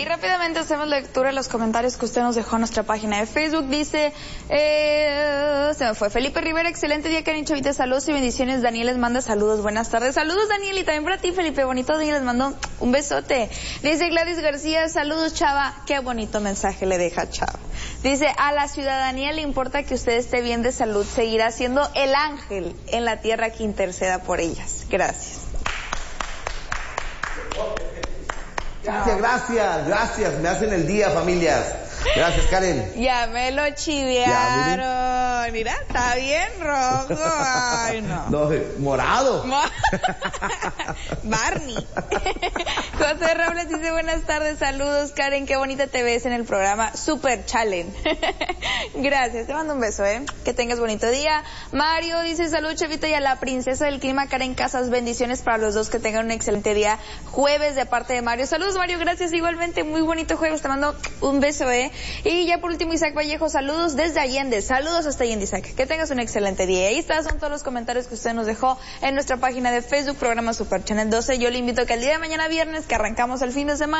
Y rápidamente hacemos lectura de los comentarios que usted nos dejó en nuestra página de Facebook. Dice, se me fue Felipe Rivera, excelente día, Karen Chavita, saludos y bendiciones. Daniel les manda saludos, buenas tardes. Saludos, Daniel, y también para ti, Felipe, bonito Daniel, les mando un besote. Dice Gladys García, saludos, Chava, qué bonito mensaje le deja Chava. Dice, a la ciudadanía le importa que usted esté bien de salud, seguirá siendo el ángel en la tierra que interceda por ellas. Gracias. Gracias, me hacen el día, familias. Gracias, Karen. Ya me lo chivearon. Mira, está bien rojo. Ay, no. No, morado. Barney. José Robles dice, buenas tardes, saludos, Karen, qué bonita te ves en el programa Super Challenge. Gracias, te mando un beso, que tengas bonito día. Mario dice, salud, Chavita, y a la princesa del clima, Karen Casas, bendiciones para los dos, que tengan un excelente día. Jueves de parte de Mario. Saludos, Mario, gracias, igualmente, muy bonito jueves, te mando un beso, Y ya por último, Isaac Vallejo, saludos desde Allende. Saludos hasta Allende, Isaac. Que tengas un excelente día. Ahí están, son todos los comentarios que usted nos dejó en nuestra página de Facebook, programa Super Channel 12. Yo le invito a que el día de mañana viernes, que arrancamos el fin de semana,